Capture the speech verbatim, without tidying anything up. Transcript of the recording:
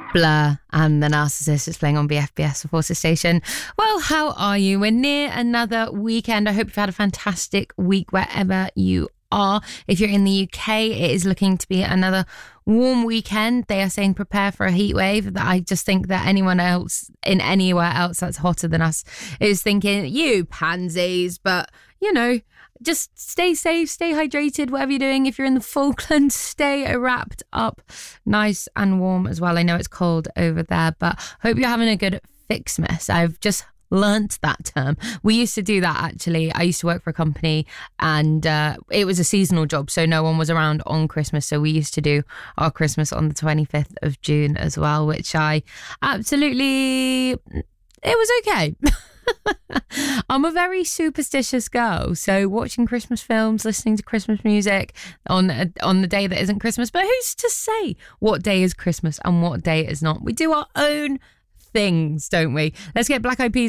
Blur and The Narcissist is playing on B F B S, the Forces Station. Well, how are you? We're near another weekend. I hope you've had a fantastic week wherever you are. If you're in the U K, it is looking to be another warm weekend. They are saying prepare for a heat wave. I just think that anyone else in anywhere else that's hotter than us is thinking, you pansies, but you know, just stay safe, stay hydrated, whatever you're doing. If you're in the Falklands, stay wrapped up nice and warm as well. I know it's cold over there, but hope you're having a good Fixmas. I've just learnt that term. We used to do that actually. I used to work for a company and uh, it was a seasonal job, so no one was around on Christmas. So we used to do our Christmas on the twenty-fifth of June as well, which I absolutely, it was okay. I'm a very superstitious girl, so watching Christmas films, listening to Christmas music on a, on the day that isn't Christmas, but who's to say what day is Christmas and what day is not? We do our own things, don't we? Let's get Black Eyed Peas